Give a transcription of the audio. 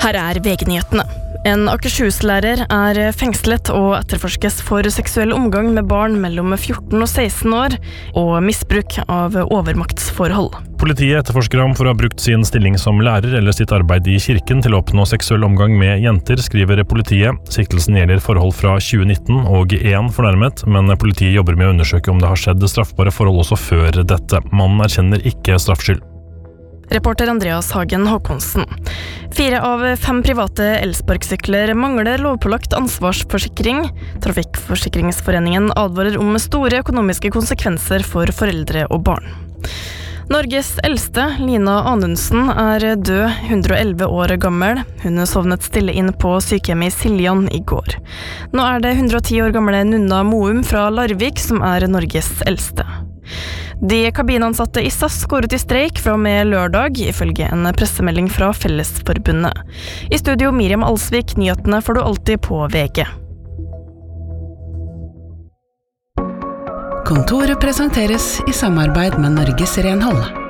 Her VG-nyhetene. En Akershus-lærer fengslet og etterforskes for seksuell omgang med barn mellom 14 og 16 år og misbruk av overmaktsforhold. Politiet etterforsker ham for å ha brukt sin stilling som lærer eller sitt arbeid i kirken til å oppnå seksuell omgang med jenter, skriver politiet. Siktelsen gjelder forhold fra 2019 og 1 fornærmet, men politiet jobber med å undersøke om det har skjedd straffbare forhold også før dette. Mannen erkjenner ikke straffskyld. Reporter Andreas Hagen Håkonsen. 4 av 5 private elsparkesykler mangler lovpålagt ansvarsforsikring. Trafikkforsikringsforeningen advarer om store økonomiske konsekvenser for foreldre og barn. Norges eldste, Lina Anundsen, død, 111 år gammel. Hun sovnet stille inn på sykehjemmet i Siljan i går. Nå det 110 år gamle Nunna Moum fra Larvik som Norges eldste. De kabinansatte i SAS går ut i streik fra og med lørdag, ifølge en pressemelding fra Fellesforbundet. I studio Miriam Alsvik, nyhetene får du alltid på VG. Kontoret presenteres i samarbeid med Norges Renhold.